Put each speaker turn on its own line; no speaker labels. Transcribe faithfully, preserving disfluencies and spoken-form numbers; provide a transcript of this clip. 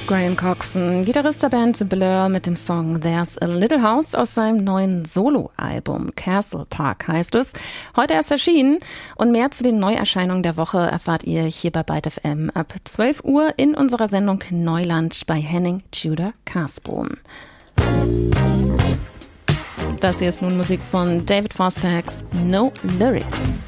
Graham Coxon, Gitarrist der Band Blur mit dem Song There's a Little House aus seinem neuen Soloalbum Castle Park heißt es. Heute erst erschienen und mehr zu den Neuerscheinungen der Woche erfahrt ihr hier bei Byte F M ab zwölf Uhr in unserer Sendung Neuland bei Henning Tudor Karsbohm. Das hier ist nun Musik von David Foster Hex, No Lyrics.